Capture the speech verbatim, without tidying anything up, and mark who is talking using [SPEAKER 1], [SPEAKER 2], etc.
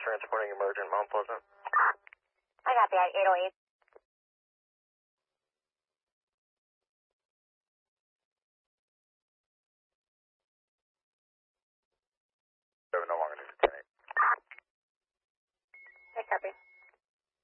[SPEAKER 1] transporting emergent Mount Pleasant.
[SPEAKER 2] I got the eight oh eight.